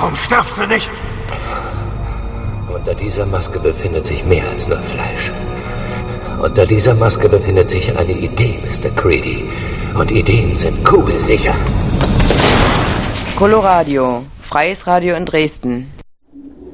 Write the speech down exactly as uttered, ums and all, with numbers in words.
Warum stirbst du nicht? Unter dieser Maske befindet sich mehr als nur Fleisch. Unter dieser Maske befindet sich eine Idee, Mister Creedy. Und Ideen sind kugelsicher. Coloradio, freies Radio in Dresden.